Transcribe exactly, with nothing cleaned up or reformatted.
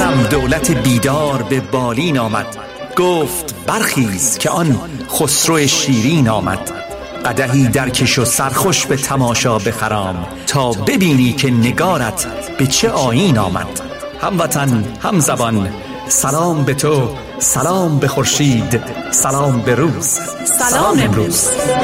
سرم دولت بیدار به بالین آمد. گفت برخیز که آن خسرو شیرین آمد. قدحی درکش و سرخوش به تماشا بخرام، تا ببینی که نگارت به چه آیین آمد. هموطن هم زبان سلام به تو، سلام به خورشید، سلام به روز، سلام امروز.